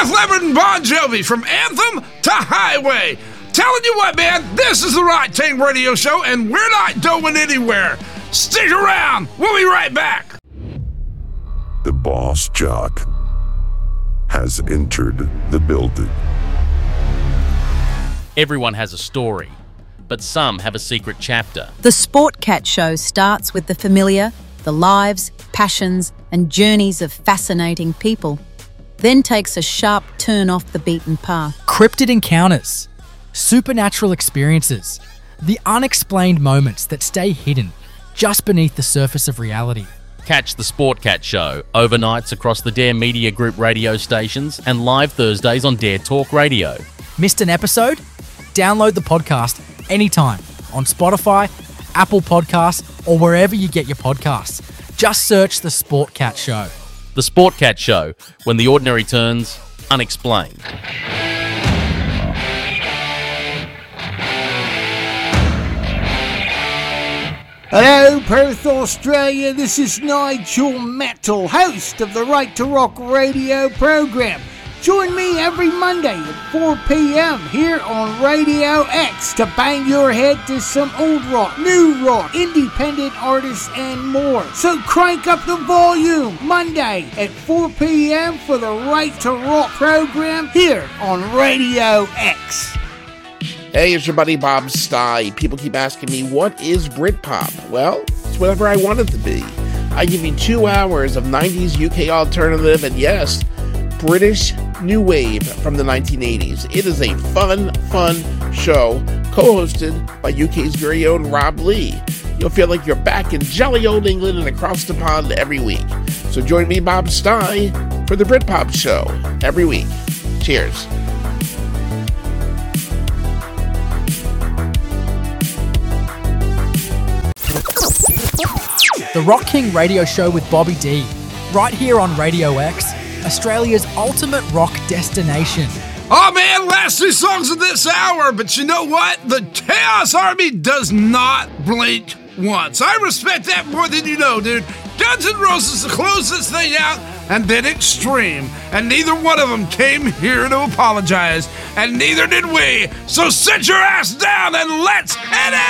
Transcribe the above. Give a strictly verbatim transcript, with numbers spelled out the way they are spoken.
Seth Leonard and Bon Jovi from Anthem to Highway. Telling you what, man, this is the Right Tank Radio Show, and we're not going anywhere. Stick around. We'll be right back. The Boss Jock has entered the building. Everyone has a story, but some have a secret chapter. The Sport Cat Show starts with the familiar, the lives, passions, and journeys of fascinating people, then takes a sharp turn off the beaten path. Cryptid encounters, supernatural experiences, the unexplained moments that stay hidden just beneath the surface of reality. Catch the Sport Cat Show overnights across the Dare Media Group radio stations and live Thursdays on Dare Talk Radio. Missed an episode? Download the podcast anytime on Spotify, Apple Podcasts, or wherever you get your podcasts. Just search The Sport Cat Show. The Sport Cat Show, when the ordinary turns unexplained. Hello, Perth, Australia. This is Nigel Metal, host of the Right to Rock radio program. Join me every Monday at four p.m. here on Radio X to bang your head to some old rock, new rock, independent artists, and more. So crank up the volume Monday at four p.m. for the Right to Rock program here on Radio X. Hey, it's your buddy Bob Stye. People keep asking me, what is Britpop? Well, it's whatever I want it to be. I give you two hours of nineties U K alternative and, yes, British new wave from the nineteen eighties. It is a fun, fun show co-hosted by U K's very own Rob Lee. You'll feel like you're back in jolly old England and across the pond every week. So join me, Bob Stye, for the Britpop show every week. Cheers. The Rock King Radio Show with Bobby D, right here on Radio X, Australia's ultimate rock destination. Oh man, last two songs of this hour, but you know what? The Chaos Army does not blink once. I respect that more than you know, dude. Guns N' Roses, the closest thing out, and then Extreme. And neither one of them came here to apologize, and neither did we. So sit your ass down and let's head